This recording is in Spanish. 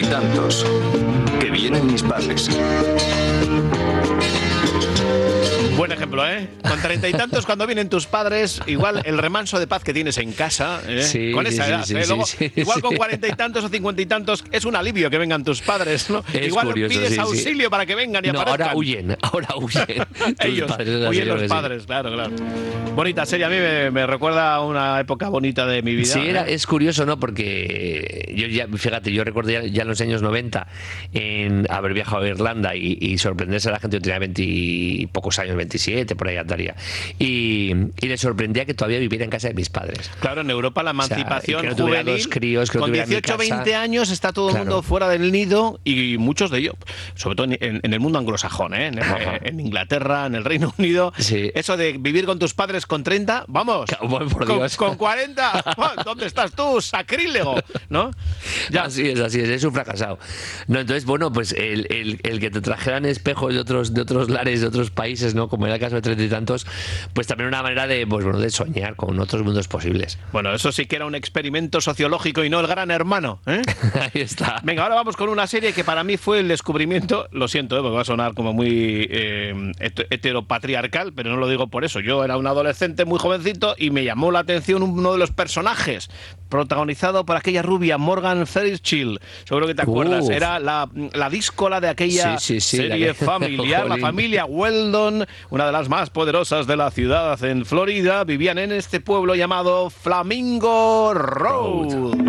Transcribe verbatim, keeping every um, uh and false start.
tantos. Que vienen mis padres. Buen ejemplo, ¿eh? Con treinta y tantos, cuando vienen tus padres, igual el remanso de paz que tienes en casa, ¿eh? Sí, Con esa sí, edad, sí, ¿eh? sí, Luego, sí, igual sí. con cuarenta y tantos o cincuenta y tantos, es un alivio que vengan tus padres, ¿no? Es Igual curioso, pides sí, sí. auxilio para que vengan y No, aparezcan. ahora huyen, ahora huyen. Tus Ellos, padres, así huyen creo los que sí. padres, claro, claro. Bonita serie, a mí me, me recuerda a una época bonita de mi vida. Sí, era, ¿eh? es curioso, ¿no? Porque yo ya, fíjate, yo recuerdo ya, ya en los años noventa en haber viajado a Irlanda y, y sorprenderse a la gente. Yo tenía veinte y pocos años, veintisiete, por ahí andaría. Y, y le sorprendía que todavía viviera en casa de mis padres. Claro, en Europa la emancipación O sea, que no tuviera juvenil, dos críos, que no con tuviera mi dieciocho, casa. veinte años está todo el Claro. mundo fuera del nido y muchos de ellos, sobre todo en, en- en el mundo anglosajón, ¿eh? en, Ajá. en Inglaterra, en el Reino Unido. Sí. Eso de vivir con tus padres con treinta, vamos, Bueno, por con, Dios. con cuarenta, ¿dónde estás tú? Sacrílego, ¿no? Ya. Así es, así es, es un fracasado. No, entonces, bueno, pues el, el, el que te trajeran espejos de otros, de otros lares, de otros países, ¿no? Como era el caso de treinta y tantos, pues también una manera de, pues bueno, de soñar con otros mundos posibles. Bueno, eso sí que era un experimento sociológico y no el Gran Hermano, ¿eh? Ahí está. Venga, ahora vamos con una serie que para mí fue el descubrimiento, lo siento, ¿eh? Porque va a sonar como muy eh, het- heteropatriarcal, pero no lo digo por eso. Yo era un adolescente muy jovencito y me llamó la atención uno de los personajes, protagonizado por aquella rubia Morgan Fairchild. Seguro que te acuerdas. Uf. Era la, la díscola de aquella Sí, sí, sí, serie la que- familiar, la Jolín. familia Weldon, una de las más poderosas de la ciudad en Florida. Vivían en este pueblo llamado Flamingo Road.